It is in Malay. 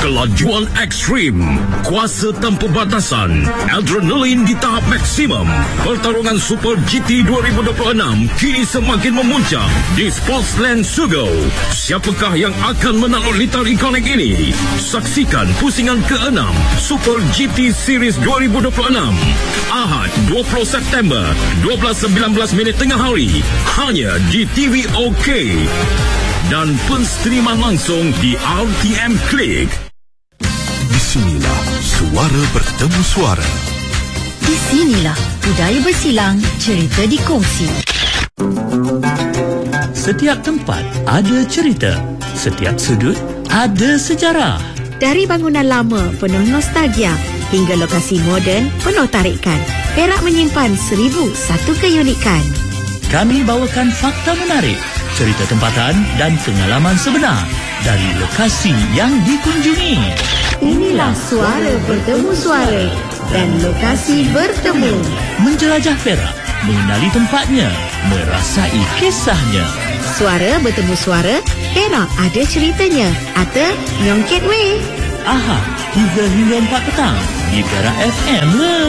Kelajuan ekstrim, kuasa tanpa batasan, adrenalin di tahap maksimum. Pertarungan Super GT 2026 kini semakin memuncak di Sportsland Sugo. Siapakah yang akan menakluk litar ikonik ini? Saksikan pusingan ke-6 Super GT Series 2026 Ahad 20 September 12.19 tengah hari, hanya di TV OK dan penstriman langsung di RTM Klik. Di sinilah suara bertemu suara. Di sinilah budaya bersilang, cerita dikongsi. Setiap tempat ada cerita, setiap sudut ada sejarah. Dari bangunan lama penuh nostalgia hingga lokasi moden penuh tarikan, Perak menyimpan 1001 keunikan. Kami bawakan fakta menarik, cerita tempatan dan pengalaman sebenar dari lokasi yang dikunjungi. Inilah suara bertemu suara dan lokasi bertemu. Menjelajah Perak, mengenali tempatnya, merasai kisahnya. Suara bertemu suara, Perak ada ceritanya. Atau Nyongket Weh. Ahad 3 hingga 4 petang di Perak FM.